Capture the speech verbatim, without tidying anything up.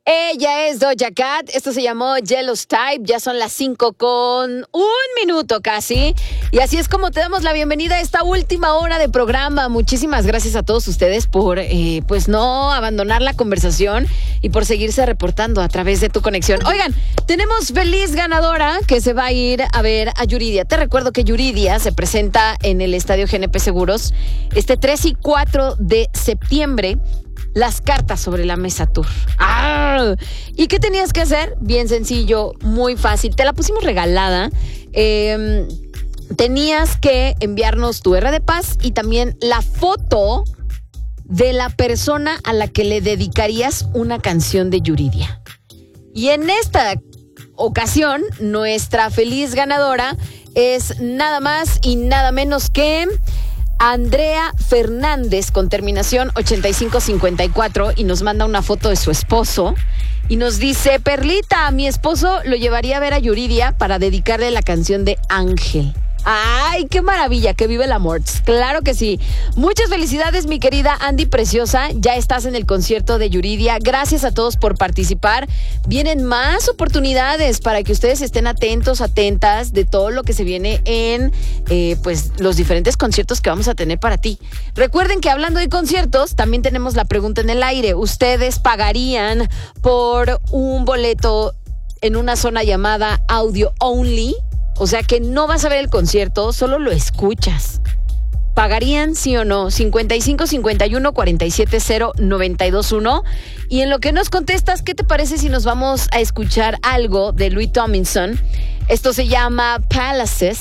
Ella es Doja Cat, esto se llamó Jealous Type, ya son las cinco con un minuto casi, y así es como te damos la bienvenida a esta última hora de programa. Muchísimas gracias a todos ustedes por, eh, pues no abandonar la conversación y por seguirse reportando a través de tu conexión. Oigan, tenemos feliz ganadora que se va a ir a ver a Yuridia. Te recuerdo que Yuridia se presenta en el Estadio G N P Seguros este tres y cuatro de septiembre. Las cartas sobre la mesa tour. ¡Ah! ¿Y qué tenías que hacer? Bien sencillo, muy fácil. Te la pusimos regalada. Eh, tenías que enviarnos tu R de Paz y también la foto de la persona a la que le dedicarías una canción de Yuridia. Y en esta ocasión, nuestra feliz ganadora es nada más y nada menos que Andrea Fernández, con terminación ochenta y cinco cincuenta y cuatro, y nos manda una foto de su esposo y nos dice: Perlita, mi esposo lo llevaría a ver a Yuridia para dedicarle la canción de Ángel. ¡Ay, qué maravilla! ¡Que vive el amor! ¡Claro que sí! Muchas felicidades, mi querida Andy Preciosa. Ya estás en el concierto de Yuridia. Gracias a todos por participar. Vienen más oportunidades para que ustedes estén atentos, atentas de todo lo que se viene en eh, pues los diferentes conciertos que vamos a tener para ti. Recuerden que hablando de conciertos, también tenemos la pregunta en el aire. ¿Ustedes pagarían por un boleto en una zona llamada Audio Only? O sea que no vas a ver el concierto, solo lo escuchas. ¿Pagarían sí o no? cincuenta y cinco cincuenta y uno cuarenta y siete cero noventa y dos uno. Y en lo que nos contestas, ¿qué te parece si nos vamos a escuchar algo de Louis Tomlinson? Esto se llama Palaces.